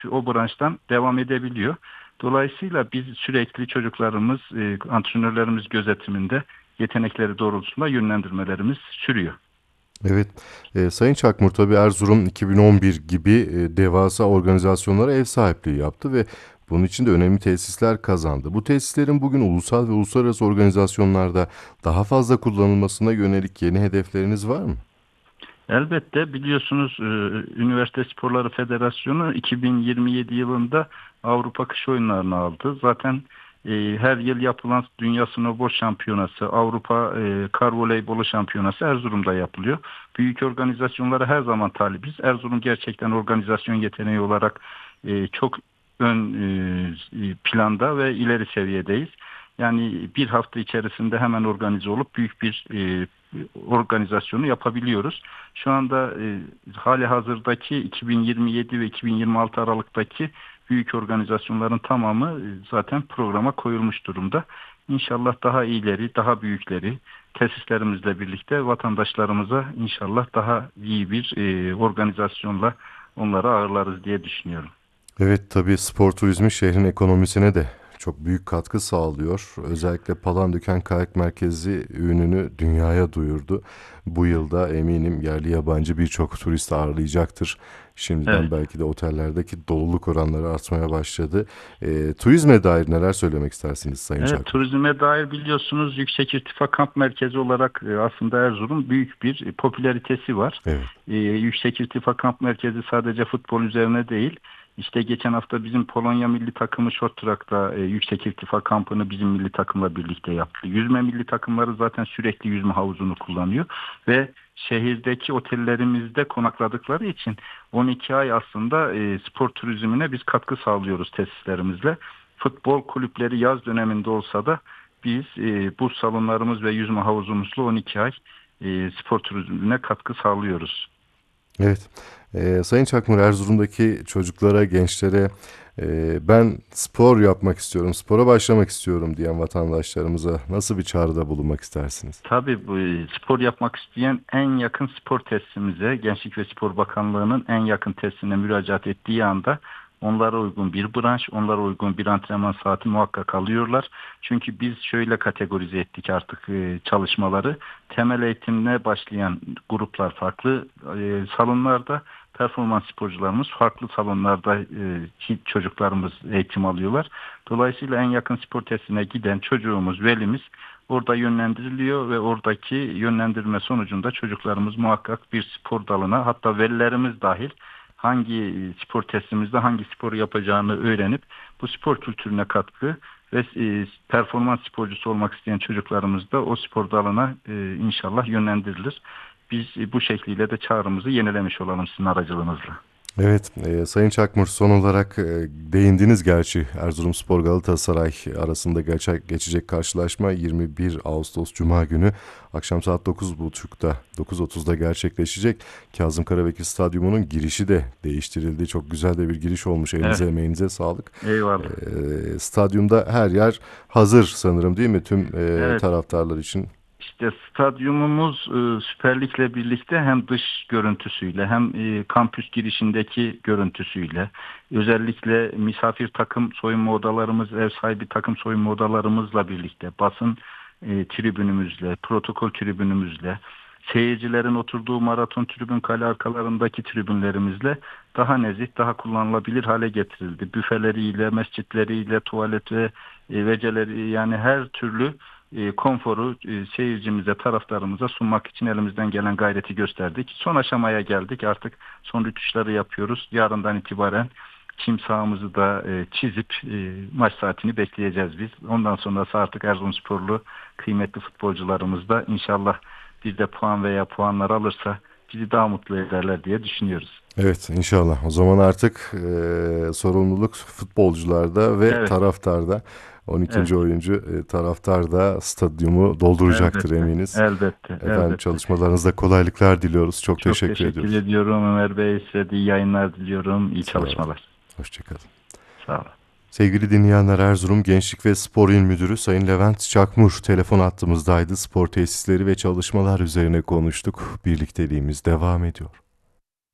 o branştan devam edebiliyor. Dolayısıyla biz sürekli çocuklarımız, antrenörlerimiz gözetiminde yetenekleri doğrultusunda yönlendirmelerimiz sürüyor. Evet, Sayın Çakmur tabii Erzurum 2011 gibi devasa organizasyonlara ev sahipliği yaptı ve bunun için de önemli tesisler kazandı. Bu tesislerin bugün ulusal ve uluslararası organizasyonlarda daha fazla kullanılmasına yönelik yeni hedefleriniz var mı? Elbette biliyorsunuz Üniversite Sporları Federasyonu 2027 yılında Avrupa Kış Oyunlarını aldı. Zaten her yıl yapılan Dünya Snowboard Şampiyonası, Avrupa Kar Voleybolu Şampiyonası Erzurum'da yapılıyor. Büyük organizasyonlara her zaman talibiz. Erzurum gerçekten organizasyon yeteneği olarak çok ön planda ve ileri seviyedeyiz. Yani bir hafta içerisinde hemen organize olup büyük bir organizasyonu yapabiliyoruz. Şu anda hali hazırdaki 2027 ve 2026 Aralık'taki büyük organizasyonların tamamı zaten programa koyulmuş durumda. İnşallah daha iyileri, daha büyükleri tesislerimizle birlikte vatandaşlarımıza inşallah daha iyi bir organizasyonla onları ağırlarız diye düşünüyorum. Evet, tabii spor turizmi şehrin ekonomisine de çok büyük katkı sağlıyor. Özellikle Palandöken Kayak Merkezi ününü dünyaya duyurdu. Bu yılda eminim yerli yabancı birçok turist ağırlayacaktır. Şimdiden Evet. belki de otellerdeki doluluk oranları artmaya başladı. Turizme dair neler söylemek istersiniz Sayın Evet, Çakmak? turizme dair biliyorsunuz Yüksek İrtifa Kamp Merkezi olarak aslında Erzurum büyük bir popülaritesi var. Evet. Yüksek İrtifa Kamp Merkezi sadece futbol üzerine değil. İşte geçen hafta bizim Polonya milli takımı short track'ta Yüksek İrtifa Kampı'nı bizim milli takımla birlikte yaptı. Yüzme milli takımları zaten sürekli yüzme havuzunu kullanıyor ve şehirdeki otellerimizde konakladıkları için 12 ay aslında spor turizmine biz katkı sağlıyoruz tesislerimizle. Futbol kulüpleri yaz döneminde olsa da biz buz salonlarımız ve yüzme havuzumuzla 12 ay spor turizmine katkı sağlıyoruz. Evet. Sayın Çakmur, Erzurum'daki çocuklara, gençlere ben spor yapmak istiyorum, spora başlamak istiyorum diyen vatandaşlarımıza nasıl bir çağrıda bulunmak istersiniz? Tabii bu spor yapmak isteyen en yakın spor tesisimize, Gençlik ve Spor Bakanlığı'nın en yakın tesisine müracaat ettiği anda onlara uygun bir branş, onlara uygun bir antrenman saati muhakkak alıyorlar. Çünkü biz şöyle kategorize ettik artık çalışmaları. Temel eğitimine başlayan gruplar farklı salonlarda, performans sporcularımız farklı salonlarda çocuklarımız eğitim alıyorlar. Dolayısıyla en yakın spor tesisine giden çocuğumuz, velimiz orada yönlendiriliyor ve oradaki yönlendirme sonucunda çocuklarımız muhakkak bir spor dalına, hatta velilerimiz dahil hangi spor testimizde hangi sporu yapacağını öğrenip bu spor kültürüne katkı ve performans sporcusu olmak isteyen çocuklarımız da o spor dalına inşallah yönlendirilir. Biz bu şekliyle de çağrımızı yenilemiş olalım sizin aracılığınızla. Evet, Sayın Çakmur, son olarak değindiniz gerçi Erzurumspor Galatasaray arasında geçecek karşılaşma 21 Ağustos Cuma günü akşam saat 9.30'da 9.30'da gerçekleşecek. Kazım Karabekir Stadyumu'nun girişi de değiştirildi. Çok güzel de bir giriş olmuş. Evet, Elinize emeğinize sağlık. eyvallah. Stadyumda her yer hazır sanırım, değil mi, tüm Evet. taraftarlar için? İşte stadyumumuz Süper Lig'le birlikte hem dış görüntüsüyle hem kampüs girişindeki görüntüsüyle özellikle misafir takım soyunma odalarımız, ev sahibi takım soyunma odalarımızla birlikte basın tribünümüzle, protokol tribünümüzle, seyircilerin oturduğu maraton tribün kale arkalarındaki tribünlerimizle daha nezih, daha kullanılabilir hale getirildi. Büfeleriyle, mescitleriyle, tuvalet ve veceleri yani her türlü konforu seyircimize, taraftarımıza sunmak için elimizden gelen gayreti gösterdik. Son aşamaya geldik. Artık son rütuşları yapıyoruz. Yarından itibaren çim sahamızı da çizip maç saatini bekleyeceğiz biz. Ondan sonrası artık Erzurumsporlu kıymetli futbolcularımız da inşallah bir de puan veya puanlar alırsa bizi daha mutlu ederler diye düşünüyoruz. Evet, inşallah. O zaman artık sorumluluk futbolcularda ve Evet, taraftarda. evet. 12. oyuncu taraftar da stadyumu dolduracaktır Elbette, eminiz. elbette, Efendim, elbette. çalışmalarınızda kolaylıklar diliyoruz. Çok Çok teşekkür teşekkür ediyoruz. ediyorum Ömer Bey. Size de iyi yayınlar diliyorum. İyi Sağ olun. çalışmalar. Hoşçakalın. Sağ olun. Sevgili dinleyenler, Erzurum Gençlik ve Spor İl Müdürü Sayın Levent Çakmur telefon hattımızdaydı. Spor tesisleri ve çalışmalar üzerine konuştuk. Birlikteliğimiz devam ediyor.